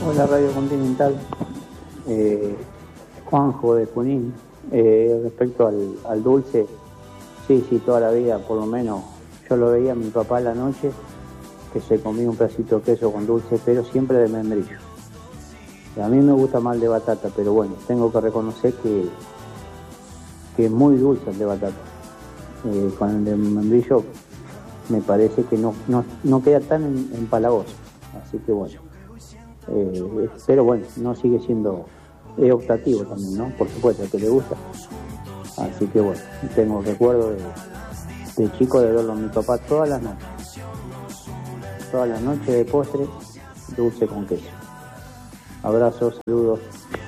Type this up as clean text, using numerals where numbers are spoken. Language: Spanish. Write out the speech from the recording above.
Hola Radio Continental, Juanjo de Junín. Respecto al dulce, sí, toda la vida, por lo menos, yo lo veía a mi papá en la noche, que se comía un pedacito de queso con dulce, pero siempre de membrillo. Y a mí me gusta más el de batata, pero bueno, tengo que reconocer que es muy dulce el de batata. Con el de membrillo me parece que no queda tan empalagoso, así que bueno. Pero bueno, no sigue siendo optativo también, ¿no? Por supuesto, que le gusta. Así que bueno, tengo recuerdo de chico de verlo a mi papá todas las noches de postre, dulce con queso. Abrazos, saludos.